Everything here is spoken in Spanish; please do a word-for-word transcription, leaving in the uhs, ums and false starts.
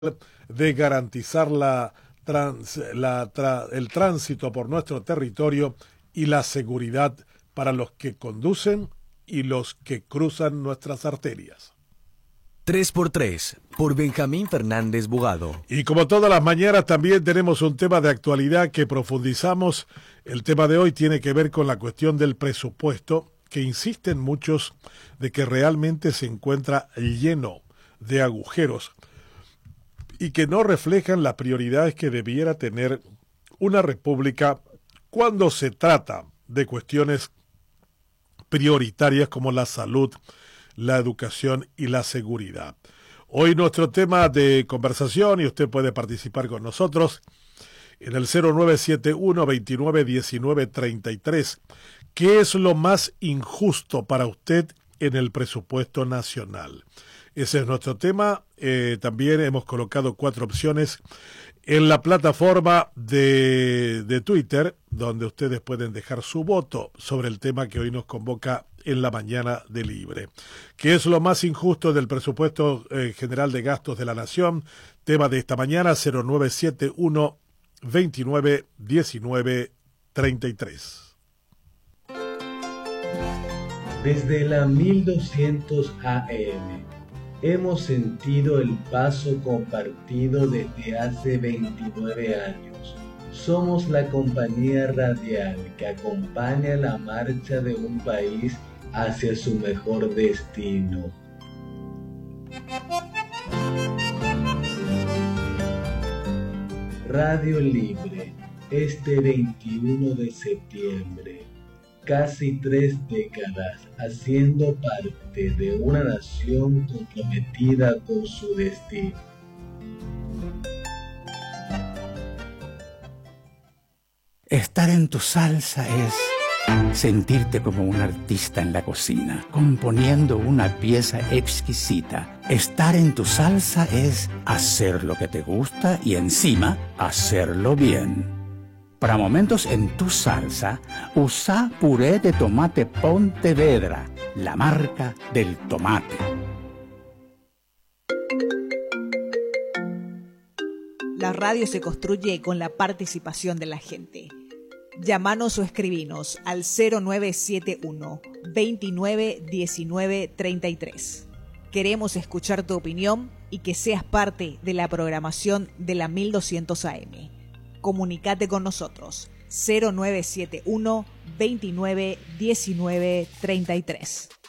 de garantizar la, trans, la tra, el tránsito por nuestro territorio y la seguridad para los que conducen y los que cruzan nuestras arterias. tres por tres, por Benjamín Fernández Bugado. Y como todas las mañanas también tenemos un tema de actualidad que profundizamos. El tema de hoy tiene que ver con la cuestión del presupuesto, que insisten muchos de que realmente se encuentra lleno de agujeros y que no reflejan las prioridades que debiera tener una república cuando se trata de cuestiones prioritarias como la salud, la educación y la seguridad. Hoy nuestro tema de conversación, y usted puede participar con nosotros en el cero nueve siete uno, veintinueve diecinueve treinta y tres. ¿Qué es lo más injusto para usted en el presupuesto nacional? Ese es nuestro tema. Eh, también hemos colocado cuatro opciones en la plataforma de, de Twitter, donde ustedes pueden dejar su voto sobre el tema que hoy nos convoca en la mañana de Libre. ¿Qué es lo más injusto del presupuesto eh, general de gastos de la Nación? Tema de esta mañana, cero nueve siete uno, veintinueve diecinueve treinta y tres. Desde la mil doscientos A M hemos sentido el paso compartido desde hace veintinueve años. Somos la compañía radial que acompaña la marcha de un país hacia su mejor destino. Radio Libre, este veintiuno de septiembre. Casi tres décadas haciendo parte de una nación comprometida con su destino. Estar en tu salsa es sentirte como un artista en la cocina, componiendo una pieza exquisita. Estar en tu salsa es hacer lo que te gusta y encima hacerlo bien. Para momentos en tu salsa, usa puré de tomate Pontevedra, la marca del tomate. La radio se construye con la participación de la gente. Llámanos o escribinos al cero nueve siete uno, veintinueve diecinueve treinta y tres. Queremos escuchar tu opinión y que seas parte de la programación de la mil doscientos A M. Comunicate con nosotros, cero nueve siete uno, veintinueve diecinueve treinta y tres.